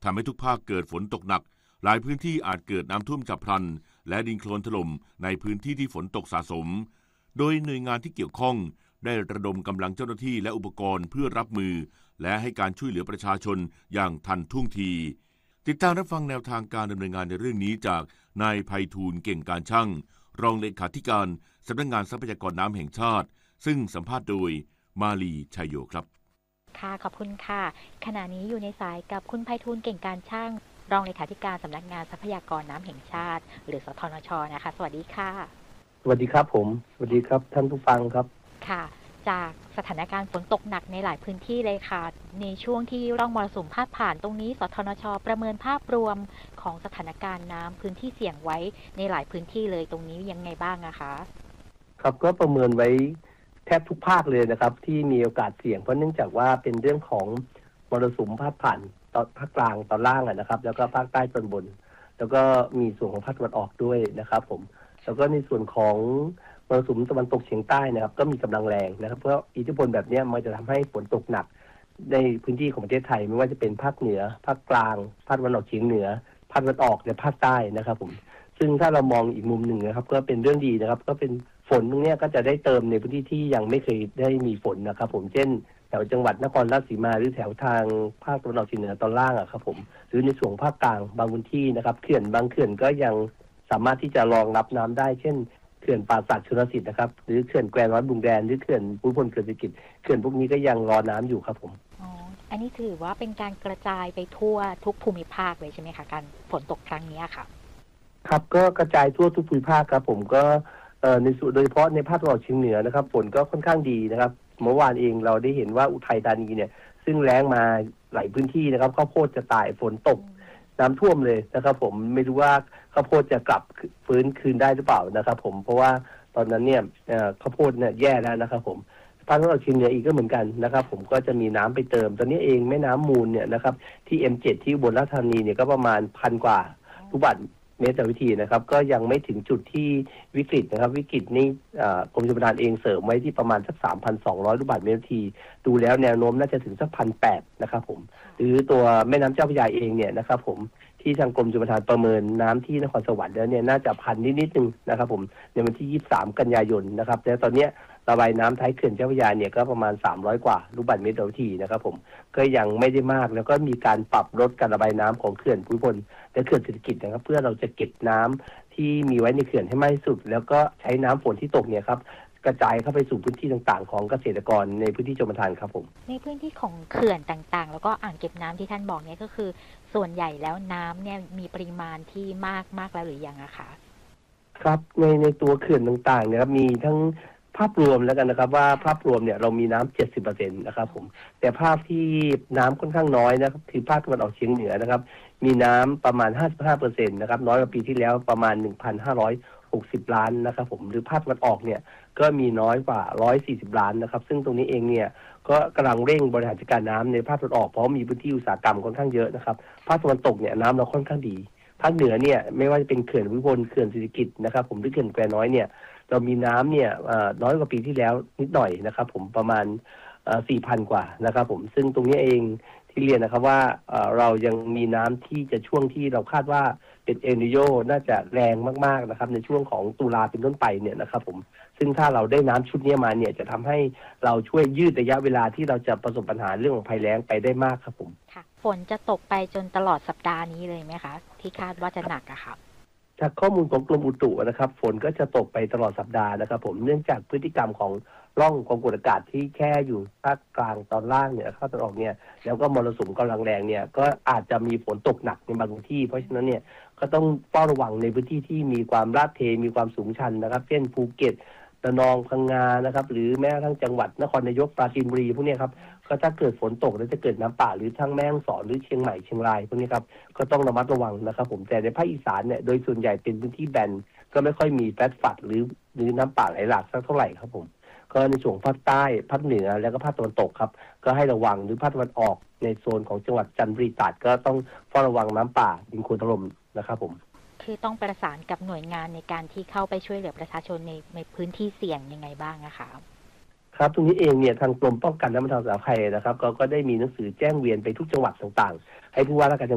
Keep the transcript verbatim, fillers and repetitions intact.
ทำให้ทุกภาคเกิดฝนตกหนักหลายพื้นที่อาจเกิดน้ำท่วมฉับพลันและดินโคลนถล่มในพื้นที่ที่ฝนตกสะสมโดยหน่วยงานที่เกี่ยวข้องได้ระดมกำลังเจ้าหน้าที่และอุปกรณ์เพื่อรับมือและให้การช่วยเหลือประชาชนอย่างทันท่วงทีติดตามรับฟังแนวทางการดำเนินงานในเรื่องนี้จากนายไพฑูรย์เก่งการช่างรองเลขาธิการสำนักงานทรัพยากรน้ำแห่งชาติซึ่งสัมภาษณ์โดยมาลีชัยโยครับค่ะขอบคุณค่ะขณะนี้อยู่ในสายกับคุณไพฑูรย์เก่งการช่างรองเลขาธิการสำนักงานทรัพยากรน้ำแห่งชาติหรือสทนช.นะคะสวัสดีค่ะสวัสดีครับผมสวัสดีครับท่านผู้ฟังครับค่ะจากสถานการณ์ฝนตกหนักในหลายพื้นที่เลยค่ะในช่วงที่ร่องมรสุมพาดผ่านตรงนี้สทนช.ประเมินภาพรวมของสถานการณ์น้ำพื้นที่เสี่ยงไว้ในหลายพื้นที่เลยตรงนี้ยังไงบ้างอะคะครับก็ประเมินไว้แทบทุกภาคเลยนะครับที่มีโอกาสเสี่ยงเพราะเนื่องจากว่าเป็นเรื่องของมรสุมพาดผ่านตอนภาคกลางตอนล่างนะครับแล้วก็ภาคใต้ตอนบนแล้วก็มีส่วนของภาคตะวันออกด้วยนะครับผมแล้วก็ในส่วนของมรสุมตะวันตกเฉียงใต้นะครับก็มีกำลังแรงนะครับเพราะอิทธิพลแบบนี้มันจะทำให้ฝนตกหนักในพื้นที่ของประเทศไทยไม่ว่าจะเป็นภาคเหนือภาคกลางภาคตะวันออกเฉียงเหนือภาคตะวันออกและภาคใต้นะครับผมซึ่งถ้าเรามองอีกมุมหนึ่งนะครับก็เป็นเรื่องดีนะครับก็เป็นฝนตรงนี้ก็จะได้เติมในพื้นที่ที่ยังไม่เคยได้มีฝนนะครับผมเช่นแถวจังหวัดนครราชสีมาหรือแถวทางภาคตะวันออกเฉียงเหนือตอนล่างอะครับผมหรือในส่วนภาคกลางบางพื้นที่นะครับเขื่อนบางเขื่อนก็ยังสามารถที่จะรองรับน้ำได้เช่นเขื่อนป่าสักชลสิทธิ์นะครับหรือเขื่อนแควน้อยบุงแดนหรือเขื่อนภูมิพลเขื่อนเศรษฐกิจเขื่อนพวกนี้ก็ยังรอน้ำอยู่ครับผมอ๋ออันนี้ถือว่าเป็นการกระจายไปทั่วทุกภูมิภาคเลยใช่ไหมคะการฝนตกครั้งนี้ค่ะครับก็กระจายทั่วทุกภูมิภาคครับผมก็ในส่วนโดยเฉพาะในภาคตะวันออกเฉียงเหนือนะครับฝนก็ค่อนข้างดีนะครับเมื่อวานเองเราได้เห็นว่าอุทัยธานีเนี่ยซึ่งแล้งมาหลายพื้นที่นะครับข้าวโพดจะตายฝนตกน้ำท่วมเลยนะครับผมไม่รู้ว่าข้าวโพดจะกลับฟื้นคืนได้หรือเปล่านะครับผมเพราะว่าตอนนั้นเนี่ยข้าวโพดเนี่ยแย่แล้วนะครับผมภาคตะวันออกเฉียงเหนืออีกก็เหมือนกันนะครับผมก็จะมีน้ำไปเติมตอนนี้เองแม่น้ำมูลเนี่ยนะครับที่ เอ็ม เจ็ด ที่อุบลราชธานีเนี่ยก็ประมาณพันกว่าลูกบาศก์เมตรต่อวิธีนะครับก็ยังไม่ถึงจุดที่วิกฤตนะครับวิกฤตนี่กรมชลประทานเองเสริมไว้ที่ประมาณสัก สามพันสองร้อย ลูกบาศก์เมตรต่อวิธีดูแล้วแนวโน้มน่าจะถึงสัก หนึ่งพันแปดร้อย นะครับผมหรือตัวแม่น้ำเจ้าพระยาเองเนี่ยนะครับผมที่ทางกรมชลประทานประเมินน้ำที่นครสวรรค์แล้วเนี่ยน่าจะพันนิดๆนึงนะครับผมในวันที่ยี่สิบสามกันยายนนะครับแต่ตอนนี้ระบายน้ำท้ายเขื่อนเจ้าพระยาเนี่ยก็ประมาณสามร้อยกว่าลูกบาศก์เมตรต่อวิธีนะครับผมก็ยังไม่ได้มากแล้วก็มีการปรับลดการระบายน้ำของเขื่อนภูมิพลและเขื่อนเศรษฐกิจนะครับเพื่อเราจะเก็บน้ำที่มีไว้ในเขื่อนให้มากที่สุดแล้วก็ใช้น้ำฝนที่ตกเนี่ยครับกระจายเข้าไปสู่พื้นที่ต่างๆของเกษตรกรในพื้นที่ชลประทานครับผมในพื้นที่ของเขื่อนต่างๆแล้วก็อ่างเก็บน้ำที่ท่านบอกเนี่ยก็คือส่วนใหญ่แล้วน้ำเนี่ยมีปริมาณที่มากมากแล้วหรือยังอะคะครับในในตัวเขื่อนต่างๆเนี่ยครับมีทั้งภาพรวมแล้วกันนะครับว่าภาพรวมเนี่ยเรามีน้ำ เจ็ดสิบเปอร์เซ็นต์ นะครับผมแต่ภาพที่น้ำค่อนข้างน้อยนะครับคือภาคตะวันออกเฉียงเหนือนะครับมีน้ำประมาณ ห้าสิบห้าเปอร์เซ็นต์ นะครับน้อยกว่าปีที่แล้วประมาณ หนึ่งพันห้าร้อยหกสิบ ล้านนะครับผมหรือภาคตะวันออกเนี่ยก็มีน้อยกว่าหนึ่งร้อยสี่สิบล้านนะครับซึ่งตรงนี้เองเนี่ยก็กำลังเร่งบริหารจัดการน้ำในภาคตะวันออกเพราะมีพื้นที่อุตสาหกรรมค่อนข้างเยอะนะครับภาคตะวันตกเนี่ยน้ำเราค่อนข้างดีภาคเหนือเนี่ยไม่ว่าจะเป็นเขื่อนภูมิพลเขื่อนเศรษฐกิจนะครับผมหรือเขื่อนแควน้อยเนี่ยเรามีน้ำเนี่ยน้อยกว่าปีที่แล้วนิดหน่อยนะครับผมประมาณ สี่พัน กว่านะครับผมซึ่งตรงนี้เองที่เรียนนะครับว่าเรายังมีน้ำที่จะช่วงที่เราคาดว่าเป็นเอลนิโญน่าจะแรงมากๆนะครับในช่วงของตุลาเป็นต้นไปเนี่ยนะครับผมซึ่งถ้าเราได้น้ำชุดนี้มาเนี่ยจะทำให้เราช่วยยืดระยะเวลาที่เราจะประสบปัญหาเรื่องของภัยแล้งไปได้มากครับผมค่ะฝนจะตกไปจนตลอดสัปดาห์นี้เลยไหมคะที่คาดว่าจะหนักอะค่ะจากข้อมูลของกรมอุตุนะครับฝนก็จะตกไปตลอดสัปดาห์นะครับผมเนื่องจากพฤติกรรมของร่องความกดอากาศที่แค่อยู่ภาคกลางตอนล่างเนี่ยภาคตะวันออกเนี่ยแล้วก็มรสุมกำลังแรงเนี่ยก็อาจจะมีฝนตกหนักในบางพื้นที่เพราะฉะนั้นเนี่ยก็ต้องเฝ้าระวังในพื้นที่ที่มีความลาดเทมีความสูงชันนะครับเช่นภูเก็ตระนองพังงานะครับหรือแม้กระทั่งจังหวัดนครนายกปราจีนบุรีพวกนี้ครับก็ถ้าเกิดฝนตกแล้วจะเกิดน้ำป่าหรือทั้งแม่ฮ่องสอนหรือเชียงใหม่เชียงรายพวกนี้ครับก็ต้องระมัดระวังนะครับผมแต่ในภาคอีสานเนี่ยโดยส่วนใหญ่เป็นพื้นที่แบนก็ไม่ค่อยมีแฟลตฟัดหรือหรือน้ำป่าไหลหลากสักเท่าไหร่ครับผมก็ในส่วนภาคใต้ภาคเหนือแล้วก็ภาคตะวันตกครับก็ให้ระวังหรือภาคตะวันออกในโซนของจังหวัดจันทบุรีตราดก็ต้องเฝ้าระวังน้ำป่าดินโคลนถล่มนะครับผมคือต้องประสานกับหน่วยงานในการที่เข้าไปช่วยเหลือประชาชนในในพื้นที่เสี่ยงยังไงบ้างนะคะครับตรงนี้เองเนี่ยทางกรมป้องกันและบรรเทาสาธารณภัยนะครับก็ก็ได้มีหนังสือแจ้งเวียนไปทุกจังหวัดต่างๆให้ผู้ว่าราชการ